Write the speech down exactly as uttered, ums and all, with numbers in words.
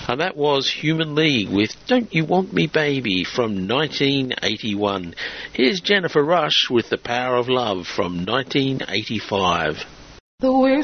And that was Human League with Don't You Want Me Baby from nineteen eighty-one. Here's Jennifer Rush with The Power of Love from nineteen eighty-five. The way